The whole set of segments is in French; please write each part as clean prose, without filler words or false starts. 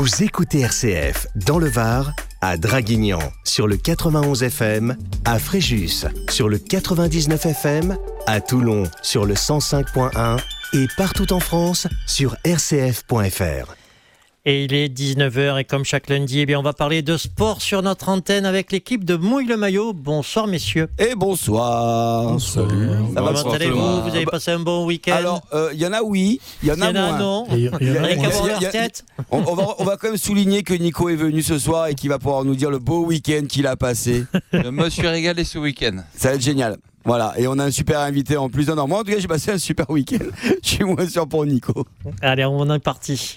Vous écoutez RCF dans le Var, à Draguignan sur le 91 FM, à Fréjus sur le 99 FM, à Toulon sur le 105.1 et partout en France sur rcf.fr. Et il est 19h et comme chaque lundi, on va parler de sport sur notre antenne avec l'équipe de Mouille le Maillot. Bonsoir messieurs. Et bonsoir. Salut. Comment allez-vous ? Vous avez passé un bon week-end ? Alors, il y en a oui, il y en a moins. Non. On va quand même souligner que Nico est venu ce soir et qu'il va pouvoir nous dire le beau week-end qu'il a passé. Je me suis régalé ce week-end. Ça va être génial. Voilà, et on a un super invité en plus. Non, moi en tout cas j'ai passé un super week-end. Je suis moins sûr pour Nico. Allez, on est parti.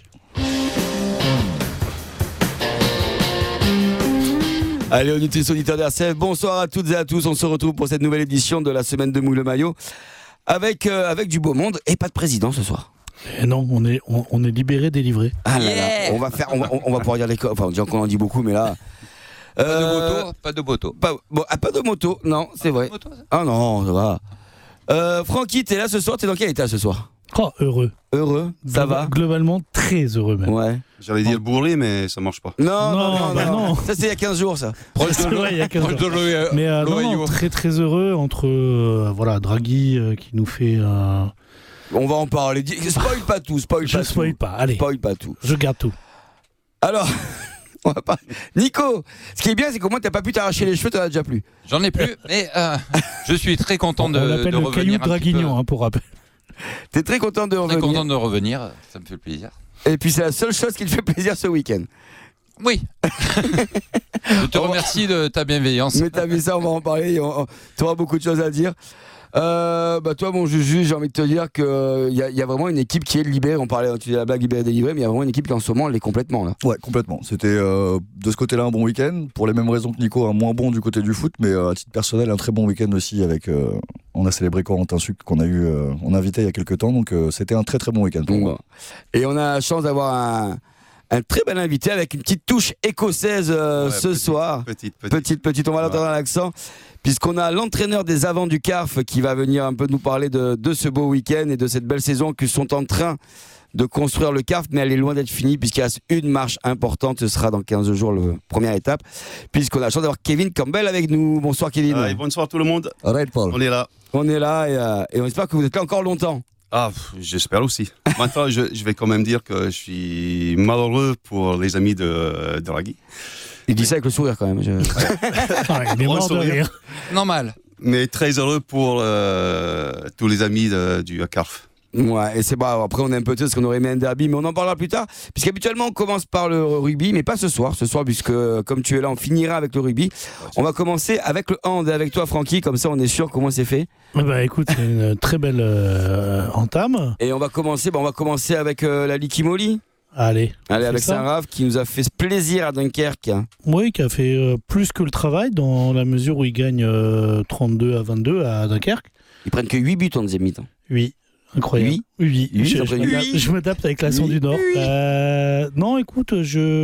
Allez, on est auditeurs d'RCF, bonsoir à toutes et à tous. On se retrouve pour cette nouvelle édition de la semaine de Mouille le Maillot avec du beau monde et pas de président ce soir. Et non, on est libéré, délivré. Ah là là, on va pouvoir dire les codes. Enfin, on en dit beaucoup, mais là. Pas de moto. Pas de moto, non, c'est vrai. Moto, ah non, ça va. Francky, t'es là ce soir, t'es dans quel état ce soir ? Oh, heureux. Heureux, ça va ? Globalement, très heureux même. Ouais. J'allais dire bourré, mais ça marche pas. Non. Ça, c'est il y a 15 jours, ça. C'est vrai, il y a 15 jours. Mais non, très très heureux entre Draghi qui nous fait. On va en parler. Spoil pas tout. Je spoil pas. Allez. Spoil pas tout. Je garde tout. Alors. On va pas... Nico, ce qui est bien, c'est qu'au moins t'as pas pu t'arracher les cheveux, t'en as déjà plus. J'en ai plus, mais je suis très content de revenir. On l'appelle le caillou Draguignan, pour rappel. T'es très content de revenir. Très content de revenir, ça me fait plaisir. Et puis c'est la seule chose qui te fait plaisir ce week-end. Oui. Je te remercie de ta bienveillance. Mais t'as vu ça, on va en parler, t'auras beaucoup de choses à dire. Toi, mon Juju, j'ai envie de te dire qu'il y a vraiment une équipe qui est libérée. On parlait, tu dis la blague libérée délivrée, mais il y a vraiment une équipe qui en ce moment l'est complètement là. Ouais, complètement. C'était de ce côté-là un bon week-end. Pour les mêmes raisons que Nico, un moins bon du côté du foot, mais à titre personnel, un très bon week-end aussi. Avec, on a célébré Corentin Suc qu'on a eu, on a invité il y a quelques temps, donc c'était un très très bon week-end pour moi. Et on a la chance d'avoir un très bel invité avec une petite touche écossaise soir. Petite, on va l'entendre dans l'accent. Puisqu'on a l'entraîneur des avants du CARF qui va venir un peu nous parler de ce beau week-end et de cette belle saison que sont en train de construire le CARF, mais elle est loin d'être finie puisqu'il reste une marche importante, ce sera dans 15 jours la première étape, puisqu'on a la chance d'avoir Kevin Campbell avec nous. Bonsoir Kevin. Bonsoir tout le monde. Alright, Paul. On est là. On est là et on espère que vous êtes là encore longtemps. Ah, j'espère aussi. Maintenant, je vais quand même dire que je suis malheureux pour les amis de Draghi. Il dit ça avec le sourire quand même. Il est mort de rire. Normal. Mais très heureux pour tous les amis du CARF. Ouais, et c'est bon. Après, on est un peu triste parce qu'on aurait aimé un derby, mais on en parlera plus tard. Puisqu'habituellement, on commence par le rugby, mais pas ce soir. Ce soir, puisque comme tu es là, on finira avec le rugby. On va commencer avec le hand, avec toi, Francky. Comme ça, on est sûr comment c'est fait. Écoute, c'est une très belle entame. Et on va commencer avec la Likimoli. Allez, avec Saint-Raph qui nous a fait ce plaisir à Dunkerque. Oui, qui a fait plus que le travail dans la mesure où il gagne 32 à 22 à Dunkerque. Ils prennent que 8 buts en deuxième mi-temps. Oui, incroyable. Oui. Je m'adapte avec l'accent du Nord. Non, écoute,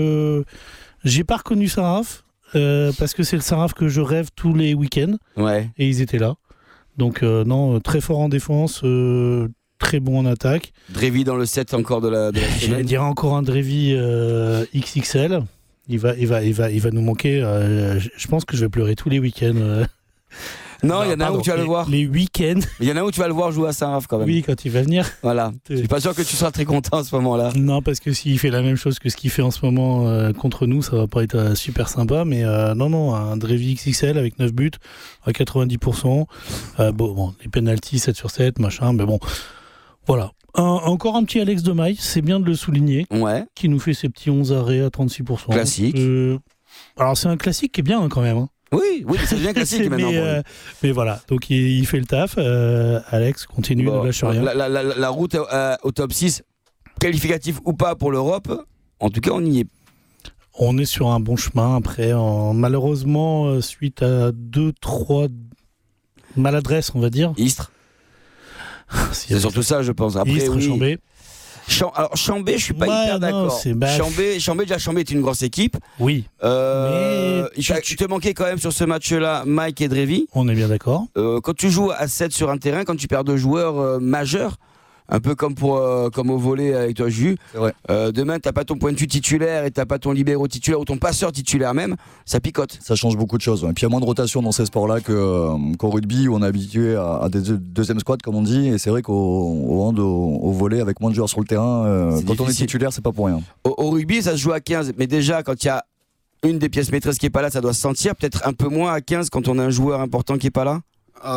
j'ai pas reconnu Saint-Raph parce que c'est le Saint-Raph que je rêve tous les week-ends. Ouais. Et ils étaient là. Donc non, très fort en défense. Très bon en attaque. Drévi dans le 7 encore de la semaine. Je dirais encore un Drévi XXL. Il va nous manquer. Je pense que je vais pleurer tous les week-ends. Non, il y en a un où tu vas le voir. Les week-ends. Il y en a où tu vas le voir jouer à Saint-Raph quand même. Oui, quand il va venir. Voilà. Je suis pas sûr que tu seras très content à ce moment-là. Non, parce que s'il fait la même chose que ce qu'il fait en ce moment contre nous, ça va pas être super sympa. Mais non, un Drévi XXL avec 9 buts à 90%. Bon, les penalties 7 sur 7, machin, mais bon. Voilà. Encore un petit Alex de Maille, c'est bien de le souligner, qui nous fait ses petits 11 arrêts à 36%. Classique. Alors c'est un classique qui est bien quand même. Hein. Oui, c'est bien classique maintenant. Mais voilà, donc il fait le taf. Alex, continue, ne lâche rien. La route au top 6, qualificatif ou pas pour l'Europe, en tout cas on y est. On est sur un bon chemin après. Malheureusement, suite à 2-3 maladresses, on va dire. Istres. C'est surtout ça, je pense. Après, Istres, Chambé. Alors Chambé, je suis pas hyper d'accord. Chambé est une grosse équipe. Oui. Il te manquait quand même sur ce match-là Mike et Drévi. On est bien d'accord. Quand tu joues à 7 sur un terrain, quand tu perds 2 joueurs majeurs, un peu comme au volley avec toi, Jus. C'est vrai. Demain, t'as pas ton pointu titulaire et t'as pas ton libéro titulaire ou ton passeur titulaire même, ça picote. Ça change beaucoup de choses. Ouais. Et puis il y a moins de rotation dans ces sports-là qu'au rugby où on est habitué à des deuxième squad comme on dit. Et c'est vrai qu'au hand, au volley, avec moins de joueurs sur le terrain, quand on est titulaire, c'est pas pour rien. Au rugby, ça se joue à 15, mais déjà quand il y a une des pièces maîtresses qui est pas là, ça doit se sentir. Peut-être un peu moins à 15 quand on a un joueur important qui est pas là.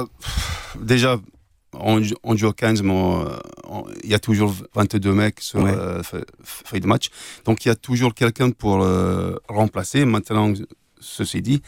Déjà, on joue à 15, mais il y a toujours 22 mecs sur feuille de match. Donc il y a toujours quelqu'un pour remplacer. Maintenant, ceci dit,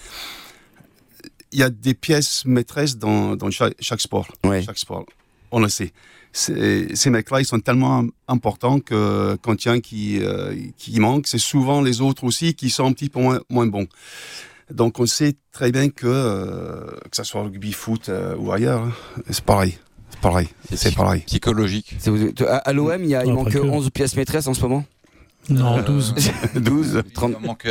il y a des pièces maîtresses dans chaque sport. Ouais. Chaque sport. On le sait. Ces mecs-là, ils sont tellement importants que quand il y en a un qui manque, c'est souvent les autres aussi qui sont un petit peu moins bons. Donc on sait très bien que ce soit rugby, foot ou ailleurs, c'est pareil. C'est pareil. Psychologique. À l'OM, il manque 11 pièces maîtresses en ce moment. Non, 12. 12, 30. Il manque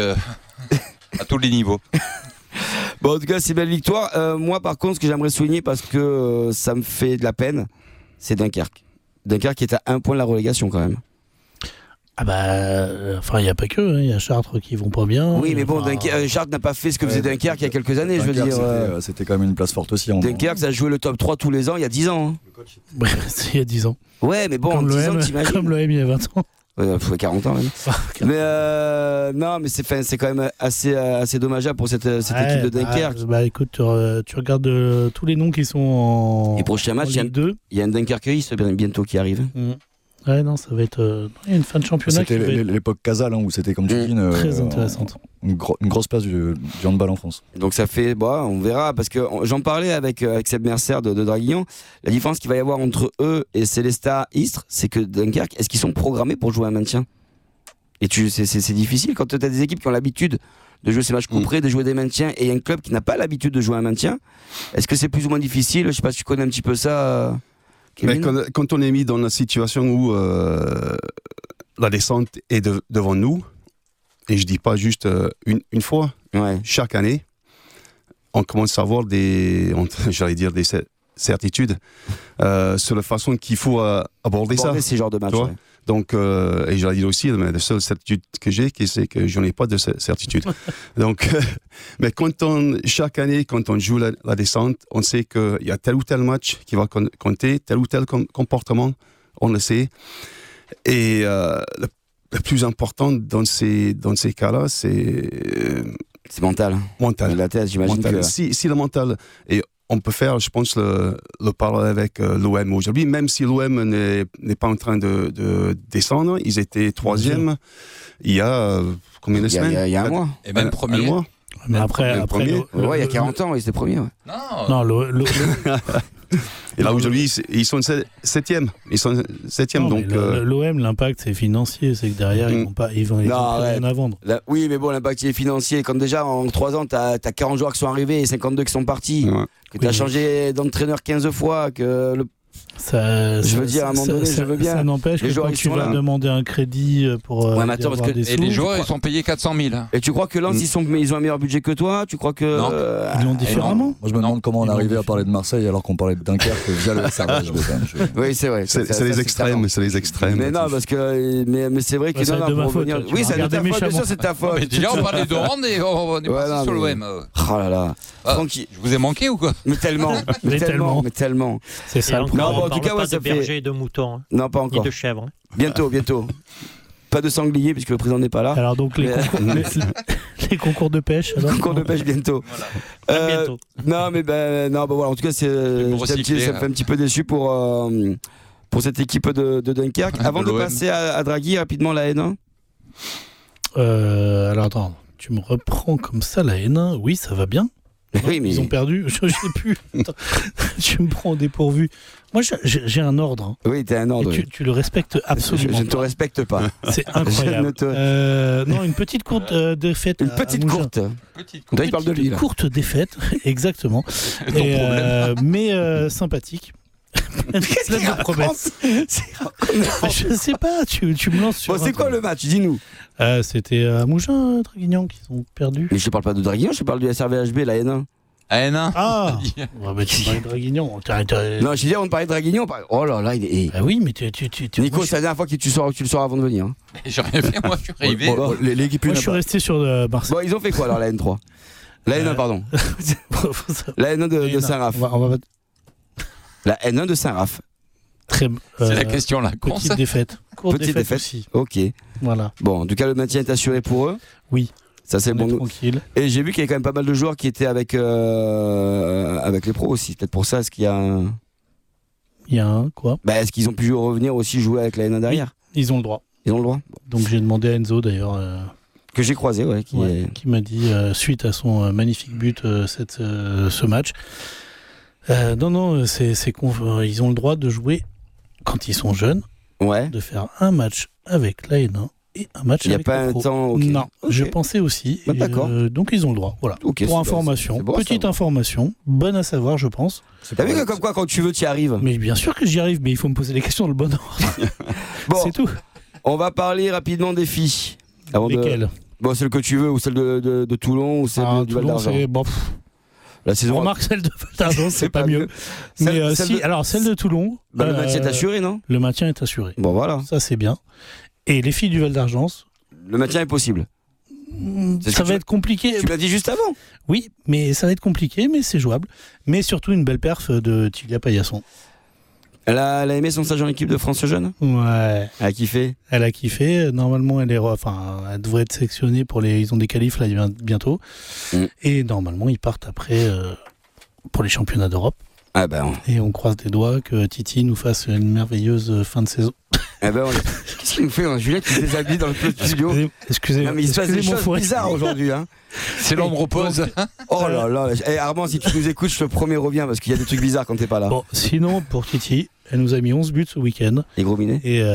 à tous les niveaux. Bon, en tout cas, c'est belle victoire. Moi, par contre, ce que j'aimerais souligner, parce que ça me fait de la peine, c'est Dunkerque. Dunkerque qui est à 1 point de la relégation quand même. Ah enfin, il n'y a pas que, il y a Chartres qui vont pas bien. Oui, mais bon, Chartres n'a pas fait ce que faisait Dunkerque il y a quelques années, je veux dire. C'était quand même une place forte aussi. Dunkerque, ça a joué le top 3 tous les ans, il y a 10 ans. Ouais, il y a 10 ans. Ouais, mais bon, comme 10 ans, t'imagines. Comme l'OM, il y a 20 ans. Ouais, 40 ans même. Mais non, mais c'est quand même assez dommageable pour cette équipe de Dunkerque. Écoute, tu regardes tous les noms qui sont en. Et prochain match, il y a un Dunkerqueiste bientôt qui arrive. Ouais, non, ça va être. Il y a une fin de championnat. C'était l'époque Casal, où c'était, comme tu dis, très intéressante. Une grosse place du handball en France. Donc ça fait, on verra, parce que j'en parlais avec Seb Mercer de Draguignan. La différence qu'il va y avoir entre eux et Célestat Istres, c'est que Dunkerque, est-ce qu'ils sont programmés pour jouer un maintien ? Et c'est difficile quand tu as des équipes qui ont l'habitude de jouer ces matchs couperés, de jouer des maintiens, et un club qui n'a pas l'habitude de jouer un maintien. Est-ce que c'est plus ou moins difficile ? Je sais pas si tu connais un petit peu ça. Mais quand on est mis dans la situation où la descente est devant nous, et je dis pas juste une fois, chaque année, on commence à avoir des certitudes sur la façon qu'il faut aborder ces genres de matchs. Donc, et j'allais dire aussi, la seule certitude que j'ai, c'est que je n'en ai pas de certitude. Donc, mais chaque année, quand on joue la descente, on sait qu'il y a tel ou tel match qui va compter, tel ou tel comportement, on le sait. Et le plus important dans ces cas-là, c'est mental. La tête, j'imagine que... Si le mental... Et on peut faire, je pense, le parallèle avec l'OM aujourd'hui, même si l'OM n'est pas en train de descendre. Ils étaient 3e il y a combien de semaines ? Il y a un mois. Et même premier. mois. Mais après il y a 40 ans, ils étaient premiers. Ouais. Non, et là, aujourd'hui, ils sont 7e. Ils sont 7e. Donc, l'OM, l'impact, c'est financier. C'est que derrière, ils n'ont rien à vendre. Oui, mais bon, l'impact, il est financier. Quand déjà, en 3 ans, tu as 40 joueurs qui sont arrivés et 52 qui sont partis. Ouais. Que tu as changé d'entraîneur 15 fois. Que je veux dire, à un moment donné, je veux bien. Ça n'empêche que quand tu vas demander un crédit pour. Et les joueurs, ils sont payés 400 000. Et tu crois que Lens, ils ont un meilleur budget que toi ? Tu crois que. Non. Ils l'ont différemment. Moi, je me demande comment on est arrivé à parler de Marseille alors qu'on parlait de Dunkerque via le servage. Oui, c'est vrai. C'est les extrêmes. C'est les extrêmes. Mais non, parce que. Mais c'est vrai que. C'est de ma faute. Oui, c'est de ta faute. Bien sûr, c'est ta faute. Mais déjà, on parlait de Rand et on est passé sur l'OM. Oh là là. Je vous ai manqué ou quoi ? Mais tellement. C'est ça. Non, en tout cas, ça fait. Berger et de moutons. Non, pas encore. Ni de chèvres. Bientôt. Pas de sanglier puisque le président n'est pas là. Alors donc les concours de pêche. Concours de pêche bientôt. Bientôt. Non mais voilà. En tout cas, ça me fait un petit peu déçu pour cette équipe de Dunkerque. Avant de passer à Draghi rapidement la N1. Alors attends, tu me reprends comme ça la N1. Oui, ça va bien. Oui, mais... Ils ont perdu, je sais plus. Tu me prends au dépourvu. Moi, j'ai un ordre. Oui, tu as un ordre. Et tu le respectes absolument. Je ne te respecte pas. C'est incroyable. Non, une petite courte défaite. Une petite courte. Il parle de lui. Une courte défaite, exactement. Mais sympathique. Plein de promesses. Je sais pas, tu me lances sur. Bon, c'est quoi le match ? Dis-nous. C'était à Mougins, Draguignan, qui sont perdus. Mais je te parle pas de Draguignan, je te parle du SRVHB, la N1. À N1. Ah bah, tu me parlais de Draguignan. Non, j'ai dit avant de parler de Draguignan. Oh là là, il est. Ah oui, mais tu Nico, c'est la dernière fois que tu le sors avant de venir. Hein. J'ai rien fait, moi, je suis arrivé. Bon, l'équipe moi, je suis resté sur Marseille. Bon, ils ont fait quoi alors, la N3 La N1, pardon. La N1 de Saint-Raph. On va... La N1 de Saint-Raph. C'est la question là. Petite défaite. Petite défaite aussi. Ok. Voilà. Bon, en tout cas, le maintien est assuré pour eux. Oui. Ça, c'est bon. Tranquille. Et j'ai vu qu'il y avait quand même pas mal de joueurs qui étaient avec les pros aussi. Peut-être pour ça, est-ce qu'il y a Il y a un, quoi est-ce qu'ils ont pu revenir aussi jouer avec la N1 derrière? Ils ont le droit. Ils ont le droit. Donc j'ai demandé à Enzo d'ailleurs. Que j'ai croisé, qui m'a dit, suite à son magnifique but ce match, non, ils ont le droit de jouer quand ils sont jeunes, de faire un match avec la N1 et un match avec le pro. Il n'y a pas un temps. Okay. Non, je pensais aussi. D'accord. Donc ils ont le droit. Voilà. Okay, pour information, petite information, bonne à savoir, je pense. T'as vu que comme quoi, quand tu veux, tu y arrives. Mais bien sûr que j'y arrive, mais il faut me poser les questions dans le bon ordre. Bon, c'est tout. On va parler rapidement des filles. Lesquelles? Bon, celle que tu veux, ou celle de Toulon, ou celle du Val d'Argent. La saison. Remarque, celle de Val d'Argent, c'est pas mieux. Mais celle de Toulon. Le maintien est assuré, non? Le maintien est assuré. Bon, voilà. Ça, c'est bien. Et les filles du Val d'Argent. Le maintien est possible. Ça va être compliqué. Tu l'as dit juste avant. Oui, mais ça va être compliqué, mais c'est jouable. Mais surtout une belle perf de Tilia Paillasson. Elle a aimé son stage en équipe de France Jeune. Ouais. Elle a kiffé. Elle a kiffé. Normalement, elle devrait être sélectionnée pour ils ont des qualifs là bientôt. Et normalement, ils partent après pour les championnats d'Europe. Ah ben. Et on croise des doigts que Titi nous fasse une merveilleuse fin de saison. Eh ben, qu'est-ce qu'il nous fait, Julien qui se déshabille dans le studio? Excusez-moi. Mais il se passe des choses bizarres aujourd'hui. Hein. C'est l'ombre repose. Oh là là. Armand, si tu nous écoutes, je te promets, reviens parce qu'il y a des trucs bizarres quand t'es pas là. Bon, sinon, pour Titi, elle nous a mis 11 buts ce week-end. Et gros minet. Et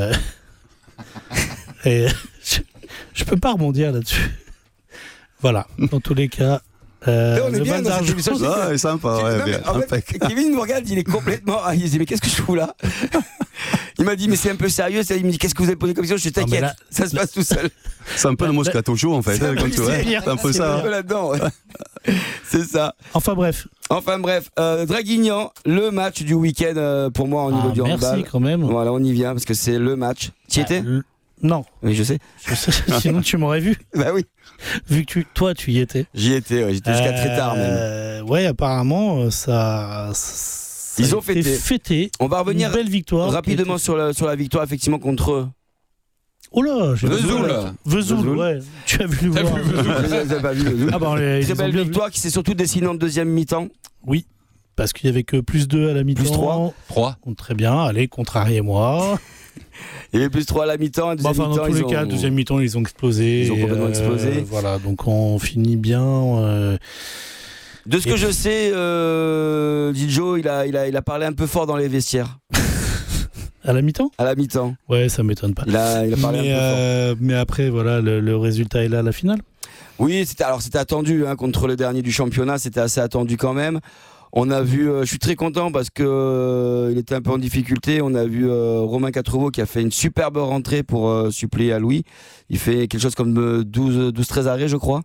je peux pas rebondir là-dessus. Voilà. Dans tous les cas. On est bien dans cette émission. Ah, sympa. Kevin nous regarde, il est complètement. Il se dit mais qu'est-ce que je fous là? Il m'a dit mais c'est un peu sérieux. Il me dit qu'est-ce que vous avez posé comme question? Je suis t'inquiète, ça se passe tout seul. C'est un peu le Moscato Show en fait. Quand tu vois, c'est un peu ça. Un peu là-dedans. C'est ça. Enfin bref, Draguignan, le match du week-end pour moi au niveau du handball. Merci quand même. Voilà, on y vient parce que c'est le match. Tu y étais? Non. Oui, je sais. Sinon, tu m'aurais vu. Bah oui. Vu que toi, tu y étais. J'y étais, j'étais jusqu'à très tard même. Ouais, apparemment, ça ils ont fêté. On va revenir une belle victoire rapidement sur la victoire, effectivement, contre eux. Oh là, j'ai Vesoul, ouais. Tu as vu le voir. J'ai pas vu Vesoul. Très belle victoire qui s'est surtout dessinée en deuxième mi-temps. Oui. Parce qu'il n'y avait que +2 à la mi-temps. Plus 3. Très bien, allez, contrariez-moi. Il y avait +3 à la mi-temps. Dans tous les cas, deuxième mi-temps, ils ont explosé. Ils ont complètement explosé. Voilà, donc on finit bien. De ce que je sais, Dijo, il a parlé un peu fort dans les vestiaires. À la mi-temps ? À la mi-temps. Ouais, ça m'étonne pas. Il a parlé un peu fort. Mais après, voilà, le résultat est là à la finale. Oui, c'était attendu contre le dernier du championnat, c'était assez attendu quand même. On a vu, je suis très content parce que il était un peu en difficulté. On a vu Romain Quatreveau qui a fait une superbe rentrée pour suppléer à Louis. Il fait quelque chose comme 12-13 arrêts, je crois.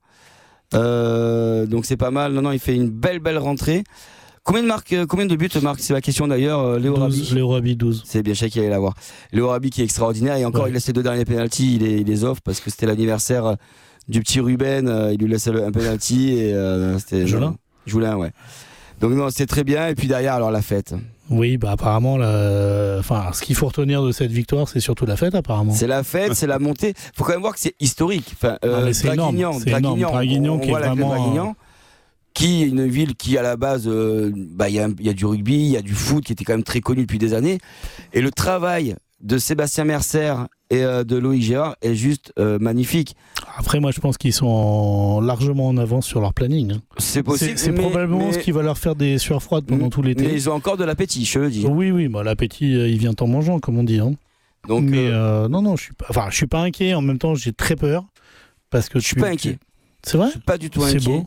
Donc c'est pas mal. Non, il fait une belle rentrée. Combien de buts marque? C'est la question d'ailleurs. Léo Rabi 12. C'est bien, je sais qu'il allait l'avoir. Léo Rabi qui est extraordinaire et encore il laisse les 2 derniers pénaltys. Il les offre parce que c'était l'anniversaire du petit Ruben. Il lui laisse un pénalty et c'était Joulin, ouais. Donc non, c'est très bien. Et puis derrière, alors la fête. Oui, apparemment, ce qu'il faut retenir de cette victoire, c'est surtout la fête, apparemment. C'est la fête, c'est la montée. Il faut quand même voir que c'est historique. C'est énorme. Draguignan qui est vraiment... Draguignan, qui est une ville qui, à la base, il y a du rugby, il y a du foot, qui était quand même très connu depuis des années. Et le travail de Sébastien Mercer et de Loïc Gérard est juste magnifique. Après, moi, je pense qu'ils sont largement en avance sur leur planning. C'est possible. C'est probablement ce qui va leur faire des sueurs froides pendant tout l'été. Mais ils ont encore de l'appétit, je le dis. Oui, l'appétit, il vient en mangeant, comme on dit. Hein. Donc, mais non, je suis pas inquiet. En même temps, j'ai très peur parce que je suis pas inquiet. C'est vrai. Je suis pas du tout inquiet. C'est beau.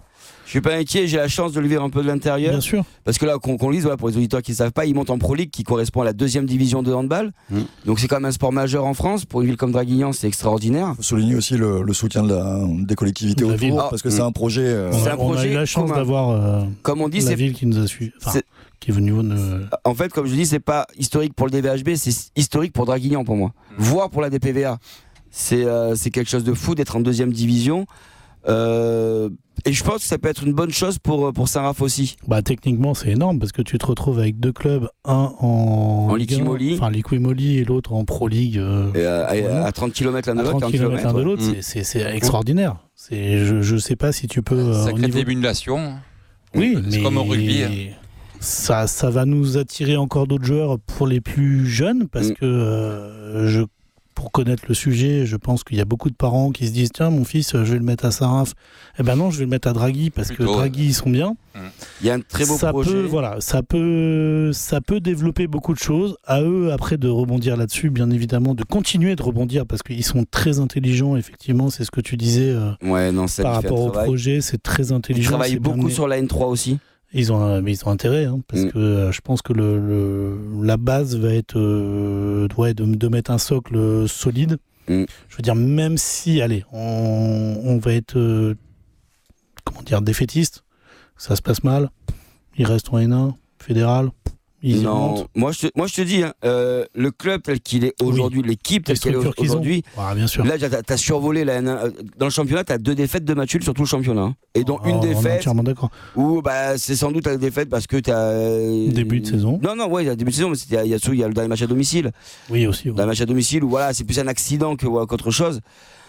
Je suis pas inquiet, j'ai la chance de le vivre un peu de l'intérieur. Bien sûr. Parce que là, qu'on lise, voilà, pour les auditeurs qui ne savent pas, il monte en Pro League qui correspond à la 2e division de handball. Donc c'est quand même un sport majeur en France. Pour une ville comme Draguignan, c'est extraordinaire. Il faut souligner aussi le soutien des collectivités autour, parce que c'est un projet. On a eu la chance d'avoir comme on dit, la ville qui nous a suivi. Qui est venue. En fait, comme je dis, c'est pas historique pour le DVHB, c'est historique pour Draguignan pour moi. Voire pour la DPVA. C'est quelque chose de fou d'être en 2e division. Et je pense que ça peut être une bonne chose pour Saint-Raph aussi. Bah, techniquement, c'est énorme parce que tu te retrouves avec 2 clubs, un en Liquimoli et l'autre en Pro League. À 30 km l'un de l'autre. 30 km l'un de l'autre, c'est extraordinaire. Je ne sais pas si tu peux. Sacrée d'émulation. Oui, c'est comme au rugby. Ça va nous attirer encore d'autres joueurs pour les plus jeunes parce que pour connaître le sujet, je pense qu'il y a beaucoup de parents qui se disent tiens, mon fils, je vais le mettre à Saint-Raph. Eh ben non, je vais le mettre à Dragui parce que Dragui, ils sont bien. Il y a un très beau projet. Ça peut développer beaucoup de choses. À eux, après, de rebondir là-dessus, bien évidemment, de continuer de rebondir parce qu'ils sont très intelligents, effectivement, c'est ce que tu disais par rapport au projet, c'est très intelligent. Ils travaillent beaucoup sur la N3 aussi. Ils ont intérêt, parce que je pense que la base va être de mettre un socle solide. Je veux dire, même si, allez, on va être défaitiste, ça se passe mal, ils restent en N1, fédéral. Non, moi je te dis, le club tel qu'il est aujourd'hui, l'équipe telle qu'elle est aujourd'hui, bien sûr. Là t'as survolé la N1. Dans le championnat, t'as 2 défaites de match nul sur tout le championnat. Et dont une défaite. On est entièrement d'accord. Où c'est sans doute la défaite parce que t'as. Début de saison. Non, il y a début de saison, mais il y a le dernier match à domicile. Oui, aussi. Dans le match à domicile où c'est plus un accident qu'autre chose.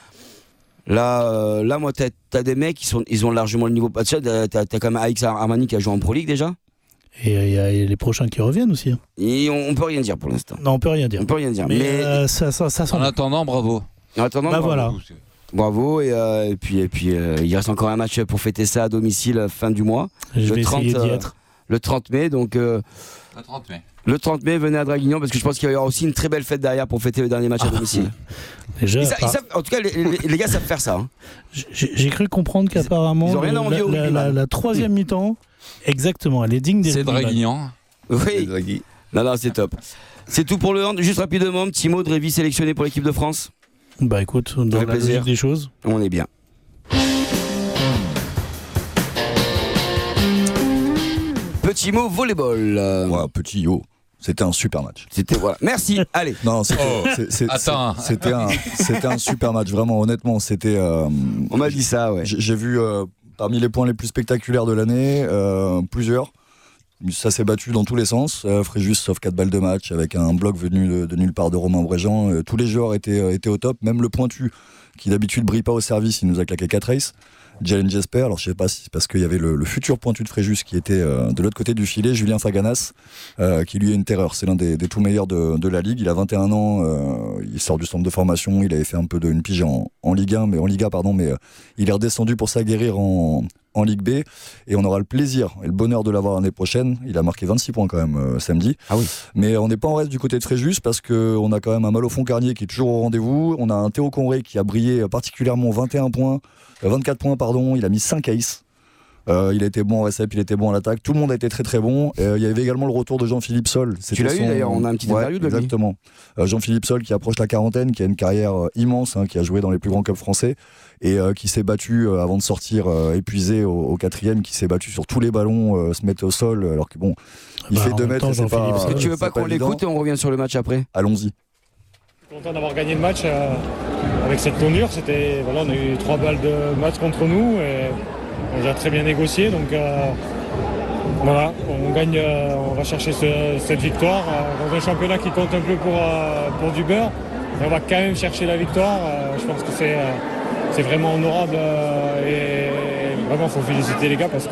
Là, moi, t'as des mecs ils ont largement le niveau. T'as quand même Aix Armani qui a joué en Pro League déjà. Et il y a les prochains qui reviennent aussi. Et on peut rien dire pour l'instant. Non, on peut rien dire. Mais ça en attendant, bravo. Voilà. Bravo et puis il reste encore un match pour fêter ça à domicile fin du mois. Je vais essayer d'y être. Le 30 mai, donc. Le 30 mai. Le 30 mai, venez à Draguignan parce que je pense qu'il y aura aussi une très belle fête derrière pour fêter le dernier match à domicile. Déjà, en tout cas, les gars savent faire ça. J'ai cru comprendre qu'apparemment la 3e mi-temps. Exactement, elle est digne des. C'est Draguignan. Oui. Non, c'est top. C'est tout pour le hand. Juste rapidement, petit mot de Révi sélectionné pour l'équipe de France. Bah écoute, dans la logique des choses. On est bien. Petit mot volleyball. Petit yo. C'était un super match. Merci. Allez. Non, attends. C'était un super match. Vraiment, honnêtement, c'était. On m'a dit ça, ouais. J'ai vu parmi les points les plus spectaculaires de l'année, plusieurs. Ça s'est battu dans tous les sens. Fréjus sauf 4 balles de match avec un bloc venu de nulle part de Romain Bréjean. Tous les joueurs étaient au top. Même le pointu, qui d'habitude brille pas au service, il nous a claqué 4 aces. Jalen Jesper, alors je sais pas si c'est parce qu'il y avait le futur pointu de Fréjus qui était de l'autre côté du filet, Julien Faganas, qui lui est une terreur. C'est l'un des tout meilleurs de la Ligue. Il a 21 ans, il sort du centre de formation, il avait fait un peu une pige en Ligue 1, mais il est redescendu pour s'aguerrir en Ligue B, et on aura le plaisir et le bonheur de l'avoir l'année prochaine. Il a marqué 26 points quand même samedi. Ah oui. Mais on n'est pas en reste du côté de Fréjus parce qu'on a quand même un Malofon Carnier qui est toujours au rendez-vous. On a un Théo Conré qui a brillé particulièrement, 24 points, il a mis 5 aces. Il a été bon en récep, il était bon en attaque. Tout le monde a été très très bon. Il y avait également le retour de Jean-Philippe Sol. Tu l'as eu d'ailleurs, on a un petit interview de lui. Exactement. Jean-Philippe Sol qui approche la quarantaine, qui a une carrière immense, qui a joué dans les plus grands clubs français et qui s'est battu avant de sortir épuisé au 4e, qui s'est battu sur tous les ballons, se mettre au sol alors que il fait 2 mètres. Est-ce que tu veux pas qu'on l'écoute et on revient sur le match après? Allons-y. Content d'avoir gagné le match avec cette tournure. On a eu 3 balles de match contre nous et on a très bien négocié. Donc on gagne, on va chercher cette victoire dans un championnat qui compte un peu pour du beurre. Et on va quand même chercher la victoire. Je pense que c'est vraiment honorable et vraiment il faut féliciter les gars parce que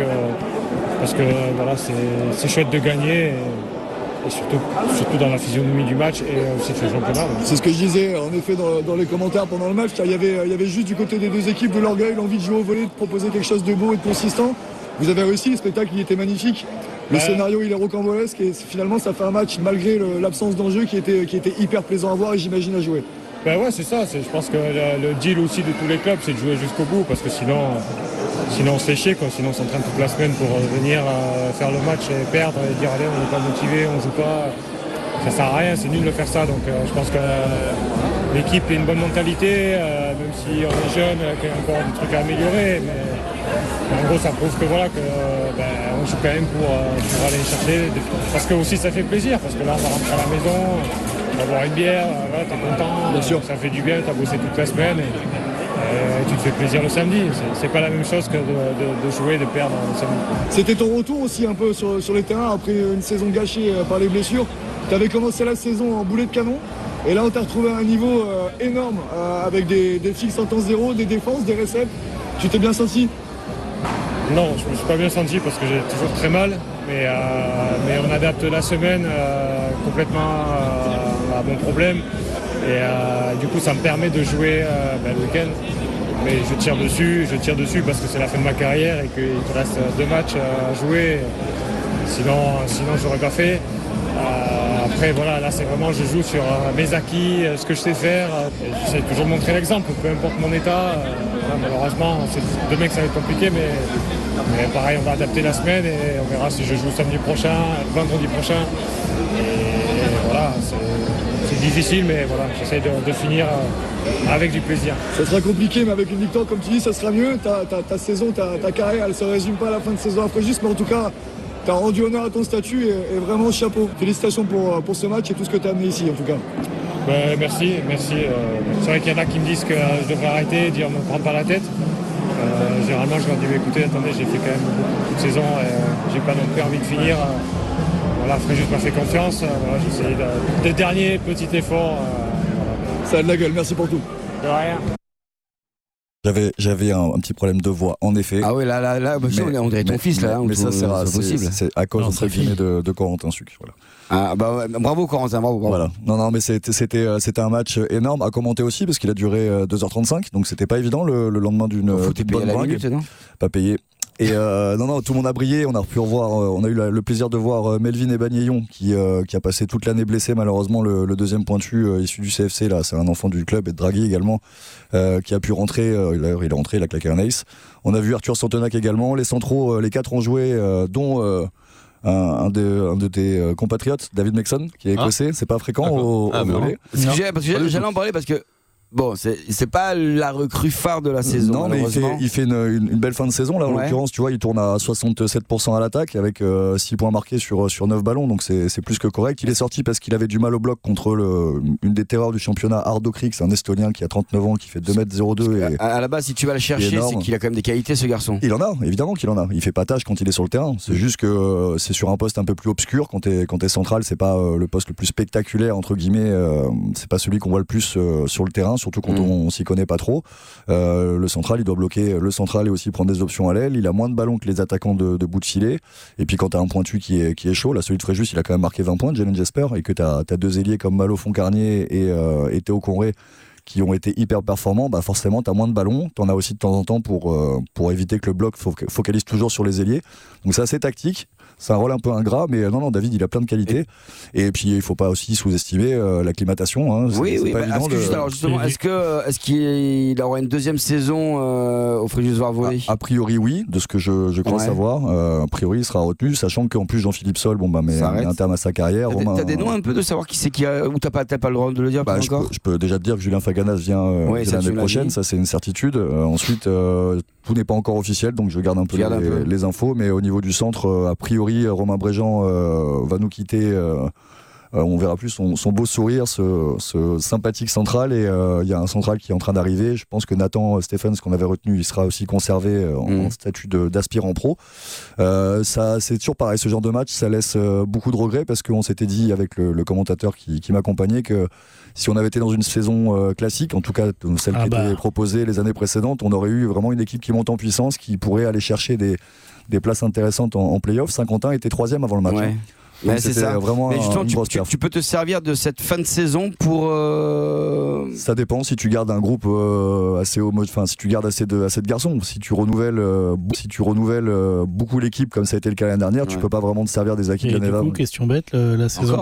c'est chouette de gagner. Et surtout dans la physionomie du match et aussi de ce championnat. C'est ce que je disais en effet dans les commentaires pendant le match. Il y avait juste du côté des deux équipes de l'orgueil, l'envie de jouer au volley, de proposer quelque chose de beau et de consistant. Vous avez réussi, le spectacle il était magnifique. Le scénario il est rocambolesque et finalement ça fait un match malgré l'absence d'enjeu qui était hyper plaisant à voir et j'imagine à jouer. Ouais, c'est ça. Je pense que le deal aussi de tous les clubs c'est de jouer jusqu'au bout parce que sinon sinon on se fait chier, quoi. Sinon on s'entraîne toute la semaine pour venir faire le match et perdre et dire allez, on n'est pas motivé, on joue pas. Ça sert à rien, c'est nul de faire ça. Donc je pense que l'équipe a une bonne mentalité, même si on est jeune, qu'il y a encore des trucs à améliorer. Mais en gros, ça prouve que voilà, on joue quand même pour aller chercher. Parce que aussi ça fait plaisir, parce que là on va rentrer à la maison, on va boire une bière, voilà, t'es content, bien sûr. Ça fait du bien, t'as bossé toute la semaine et tu te fais plaisir le samedi. C'est pas la même chose que de jouer, de perdre le samedi. C'était ton retour aussi un peu sur les terrains après une saison gâchée par les blessures. Tu avais commencé la saison en boulet de canon et là on t'a retrouvé à un niveau énorme avec des fixes en temps zéro, des défenses, des récepts. Tu t'es bien senti? Non, je me suis pas bien senti parce que j'ai toujours très mal, mais on adapte la semaine complètement à mon problème et du coup ça me permet de jouer le week-end. Mais je tire dessus parce que c'est la fin de ma carrière et qu'il te reste 2 matchs à jouer. Sinon j'aurais pas fait. Après voilà, là c'est vraiment je joue sur mes acquis, ce que je sais faire. J'essaie toujours de montrer l'exemple, peu importe mon état. Malheureusement, demain que ça va être compliqué, mais pareil, on va adapter la semaine et on verra si je joue samedi prochain, vendredi prochain. Et voilà, c'est difficile, mais voilà, j'essaie de finir avec du plaisir. Ça sera compliqué, mais avec une victoire, comme tu dis, ça sera mieux. Ta saison, ta carrière, elle ne se résume pas à la fin de saison à Fréjus, mais en tout cas, tu as rendu honneur à ton statut et vraiment chapeau. Félicitations pour ce match et tout ce que tu as amené ici, en tout cas. Merci. C'est vrai qu'il y en a qui me disent que je devrais arrêter, dire ne me prends pas la tête. Généralement, je leur dis écoutez, attendez, j'ai fait quand même beaucoup de saisons et j'ai pas non plus envie de finir. Voilà, Fréjus m'a fait confiance. Voilà, j'essaie des derniers petits efforts. Ça a de la gueule, merci pour tout. De rien. J'avais un petit problème de voix, en effet. Ah oui, là, on dirait ton fils, là. Mais ça, c'est possible. C'est à cause entre guillemets de Corentin Suc. Voilà. Ah, bah, ouais, bravo Corentin, bravo. Voilà. Non, mais c'était un match énorme à commenter aussi parce qu'il a duré 2h35, donc c'était pas évident le lendemain d'une bonne drague. Pas payé. Et tout le monde a brillé. On a pu revoir. On a eu le plaisir de voir Melvin Ebagnéon qui a passé toute l'année blessé malheureusement. Le deuxième pointu issu du CFC là, c'est un enfant du club et de Draghi également qui a pu rentrer. D'ailleurs, il est rentré, il a claqué un ace. On a vu Arthur Santenac également. Les centraux, les 4 ont joué, dont un de tes compatriotes, David Mexon, qui est écossais. C'est pas fréquent au volley. Parce que j'allais en parler parce que. Bon, c'est pas la recrue phare de la saison. Non, mais il fait une belle fin de saison. Là, en l'occurrence, tu vois, il tourne à 67% à l'attaque avec 6 points marqués sur 9 ballons. Donc c'est plus que correct. Il est sorti parce qu'il avait du mal au bloc contre une des terreurs du championnat, Ardo Krik. C'est un Estonien qui a 39 ans, qui fait 2m02. Et à la base, si tu vas le chercher, c'est qu'il a quand même des qualités, ce garçon. Il en a, évidemment qu'il en a. Il fait pas tâche quand il est sur le terrain. C'est juste que c'est sur un poste un peu plus obscur. Quand t'es central, c'est pas le poste le plus spectaculaire, entre guillemets. C'est pas celui qu'on voit le plus sur le terrain, surtout quand on s'y connaît pas trop. Le central, il doit bloquer le central et aussi prendre des options à l'aile. Il a moins de ballons que les attaquants de bout de filet. Et puis quand t'as un pointu qui est chaud, là, celui de Fréjus, il a quand même marqué 20 points, Jalen Jesper, et que t'as 2 ailiers comme Malo Foncarnier et Théo Conré qui ont été hyper performants, bah forcément t'as moins de ballons, t'en as aussi de temps en temps pour éviter que le bloc focalise toujours sur les ailiers. Donc c'est assez tactique. C'est un rôle un peu ingrat, mais non, David, il a plein de qualités. Et puis, il ne faut pas aussi sous-estimer l'acclimatation. Hein. Oui. Pas évident alors justement, est-ce qu'il aura une deuxième saison au Fréjus Volley ? A priori, oui, de ce que je crois savoir. A priori, il sera retenu, sachant qu'en plus, Jean-Philippe Sol, met un terme à sa carrière. T'as des noms un peu de savoir qui c'est qui a, ou t'as pas le droit de le dire encore ? Je peux déjà te dire que Julien Faganas vient l'année prochaine, ça c'est une certitude. Ensuite, tout n'est pas encore officiel, donc je garde un peu les infos, mais au niveau du centre, a priori, Romain Bréjean va nous quitter. On verra plus son beau sourire, ce sympathique central, et il y a un central qui est en train d'arriver. Je pense que Nathan Stephens, qu'on avait retenu, il sera aussi conservé en statut d'aspirant pro. Ça, c'est toujours pareil, ce genre de match, ça laisse beaucoup de regrets, parce qu'on s'était dit avec le commentateur qui m'accompagnait que si on avait été dans une saison classique, en tout cas celle qui était proposée les années précédentes, on aurait eu vraiment une équipe qui monte en puissance, qui pourrait aller chercher des places intéressantes en play-off. Saint-Quentin était 3e avant le match. Ouais. Mais c'est ça. Vraiment tu peux te servir de cette fin de saison pour. Ça dépend si tu gardes un groupe assez haut, si tu gardes assez de garçons. Si tu renouvelles beaucoup l'équipe comme ça a été le cas l'année dernière, tu peux pas vraiment te servir des acquis de l'année d'avant. Question bête, la saison